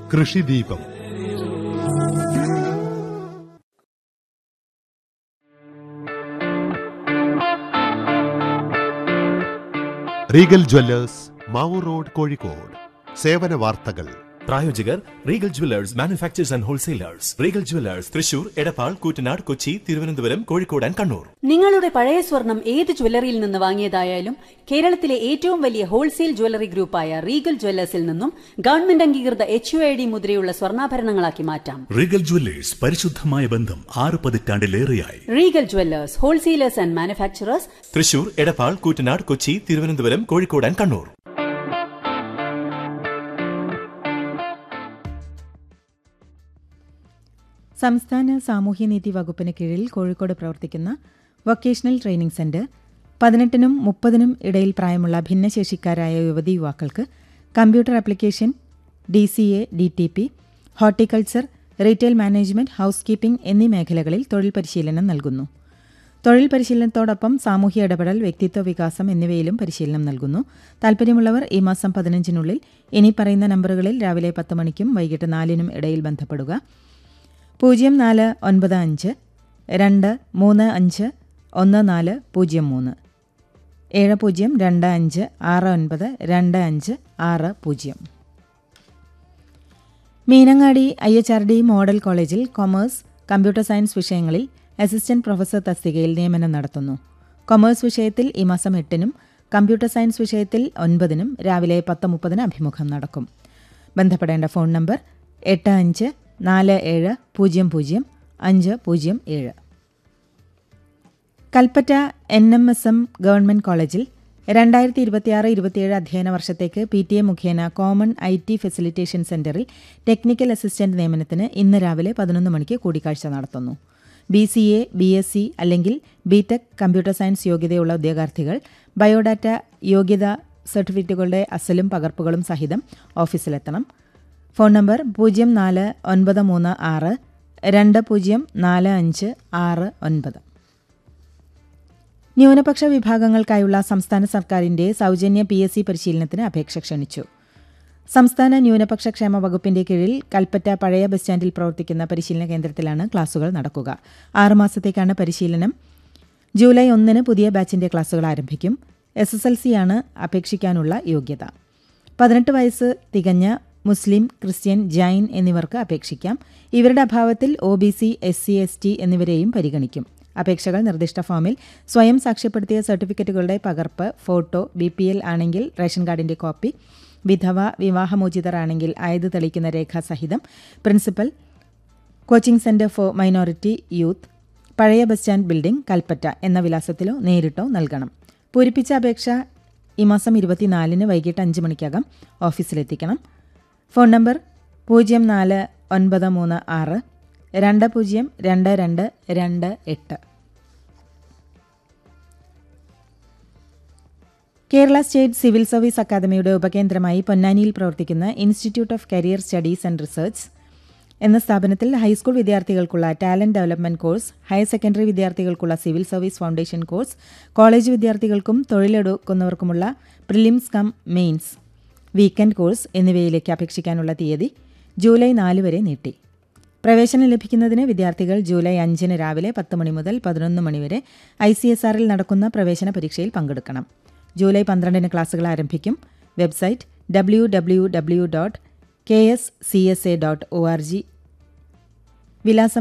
കൃഷിദീപം. Regal Jewellers, Mavoor road, Kozhikode. സേവന വാർത്തകൾ. പ്രായോജകർ Regal Jewellers, manufacturers and wholesalers. Regal Jewellers Thrissur, Edappal, Koottanad, Kochi, Thiruvananthapuram, Kozhikode and Kannur. നിങ്ങളുടെ പഴയ സ്വർണം ഏത് ജ്വല്ലറിയിൽ നിന്ന് വാങ്ങിയതായാലും കേരളത്തിലെ ഏറ്റവും വലിയ ഹോൾസെയിൽ ജ്വല്ലറി ഗ്രൂപ്പായ റീഗൽ ജ്വല്ലേഴ്സിൽ നിന്നും ഗവൺമെന്റ് അംഗീകൃത HUID മുദ്രയുള്ള സ്വർണ്ണാഭരണങ്ങളാക്കി മാറ്റാം. റീഗൽ ജ്വല്ലേഴ്സ്, പരിശുദ്ധമായ ബന്ധം 6 പതിറ്റാണ്ടിലേറെയായി. Regal Jewellers, wholesalers and manufacturers. Thrissur, Edappal, Koottanad, Kochi, Thiruvananthapuram, Kozhikode and Kannur. സംസ്ഥാന സാമൂഹ്യനീതി വകുപ്പിന് കീഴിൽ കോഴിക്കോട് പ്രവർത്തിക്കുന്ന വൊക്കേഷണൽ ട്രെയിനിംഗ് സെന്റർ 18നും 30നും ഇടയിൽ പ്രായമുള്ള ഭിന്നശേഷിക്കാരായ യുവതീ യുവാക്കൾക്ക് computer application, DCA, DTP, horticulture, retail management, house keeping എന്നീ മേഖലകളിൽ തൊഴിൽ പരിശീലനം നൽകുന്നു. തൊഴിൽ പരിശീലനത്തോടൊപ്പം സാമൂഹ്യ ഇടപെടൽ, വ്യക്തിത്വ വികാസം എന്നിവയിലും പരിശീലനം നൽകുന്നു. താൽപര്യമുള്ളവർ ഈ മാസം 15-നുള്ളിൽ ഇനി പറയുന്ന നമ്പറുകളിൽ രാവിലെ 10 മണിക്കും വൈകിട്ട് 4-നും ഇടയിൽ ബന്ധപ്പെടുക. 0495 235 1403 7025 69 2560. മീനങ്ങാടി IHRD മോഡൽ കോളേജിൽ കൊമേഴ്സ്, കമ്പ്യൂട്ടർ സയൻസ് വിഷയങ്ങളിൽ അസിസ്റ്റന്റ് പ്രൊഫസർ തസ്തികയിൽ നിയമനം നടത്തുന്നു. കൊമേഴ്സ് വിഷയത്തിൽ ഈ മാസം 8-നും കമ്പ്യൂട്ടർ സയൻസ് വിഷയത്തിൽ 9-നും രാവിലെ 10:30 അഭിമുഖം നടക്കും. ബന്ധപ്പെടേണ്ട phone number 8547000507. Kalpetta NMSM government കോളേജിൽ 2026-27 അധ്യയന വർഷത്തേക്ക് PTA മുഖേന കോമൺ IT ഫെസിലിറ്റേഷൻ സെന്ററിൽ ടെക്നിക്കൽ അസിസ്റ്റന്റ് നിയമനത്തിന് ഇന്ന് രാവിലെ 11 മണിക്ക് കൂടിക്കാഴ്ച നടത്തുന്നു. BCA, BSc അല്ലെങ്കിൽ BTech കമ്പ്യൂട്ടർ സയൻസ് യോഗ്യതയുള്ള ഉദ്യോഗാർത്ഥികൾ ബയോഡാറ്റ യോഗ്യതാ സർട്ടിഫിക്കറ്റുകളുടെ അസലും പകർപ്പുകളും സഹിതം ഓഫീസിലെത്തണം. Phone number 0496 204569. ന്യൂനപക്ഷ വിഭാഗങ്ങൾക്കായുള്ള സംസ്ഥാന സർക്കാരിന്റെ സൗജന്യ PSC പരിശീലനത്തിന് അപേക്ഷ ക്ഷണിച്ചു. സംസ്ഥാന ന്യൂനപക്ഷ ക്ഷേമ വകുപ്പിന്റെ കീഴിൽ കൽപ്പറ്റ പഴയ ബസ് സ്റ്റാൻഡിൽ പ്രവർത്തിക്കുന്ന പരിശീലന കേന്ദ്രത്തിലാണ് ക്ലാസുകൾ നടക്കുക. 6 മാസത്തേക്കാണ് പരിശീലനം. ജൂലൈ 1-ന് പുതിയ ബാച്ചിന്റെ ക്ലാസുകൾ ആരംഭിക്കും. SSLC ആണ് അപേക്ഷിക്കാനുള്ള യോഗ്യത. 18 വയസ്സ് തികഞ്ഞ മുസ്ലിം, ക്രിസ്ത്യൻ, ജൈൻ എന്നിവർക്ക് അപേക്ഷിക്കാം. ഇവരുടെ അഭാവത്തിൽ OBC, SC, ST എന്നിവരെയും പരിഗണിക്കും. അപേക്ഷകൾ നിർദ്ദിഷ്ട ഫോമിൽ സ്വയം സാക്ഷ്യപ്പെടുത്തിയ സർട്ടിഫിക്കറ്റുകളുടെ പകർപ്പ്, ഫോട്ടോ, BPL ആണെങ്കിൽ റേഷൻ കാർഡിന്റെ കോപ്പി, വിധവ, വിവാഹമോചിതർ ആണെങ്കിൽ ആയത് തെളിയിക്കുന്ന രേഖാസഹിതം principal, coaching centre for minority youth, പഴയ ബസ് സ്റ്റാൻഡ് ബിൽഡിംഗ്, കൽപ്പറ്റ എന്ന വിലാസത്തിലോ നേരിട്ടോ നൽകണം. പൂരിപ്പിച്ച അപേക്ഷ ഈ മാസം 24-ന് വൈകിട്ട് 5 മണിക്കകം ഓഫീസിലെത്തിക്കണം. Phone number 049362022228. Kerala state civil service അക്കാദമിയുടെ ഉപകേന്ദ്രമായി പൊന്നാനിയിൽ പ്രവർത്തിക്കുന്ന institute of career studies and research എന്ന സ്ഥാപനത്തിൽ ഹൈസ്കൂൾ വിദ്യാർത്ഥികൾക്കുള്ള talent development course, higher secondary വിദ്യാർത്ഥികൾക്കുള്ള civil service foundation course, college വിദ്യാർത്ഥികൾക്കും തൊഴിലെടുക്കുന്നവർക്കുമുള്ള prelims come mains, weekend course എന്നിവയിലേക്ക് അപേക്ഷിക്കാനുള്ള തീയതി ജൂലൈ 4 വരെ നീട്ടി. പ്രവേശനം ലഭിക്കുന്നതിന് വിദ്യാർത്ഥികൾ ജൂലൈ 5-ന് രാവിലെ 10 മണി മുതൽ 11 മണി വരെ ICSRൽ നടക്കുന്ന പ്രവേശന പരീക്ഷയിൽ പങ്കെടുക്കണം. ജൂലൈ 12-ന് ക്ലാസുകൾ ആരംഭിക്കും. Website www.kscsa.org. വിലാസം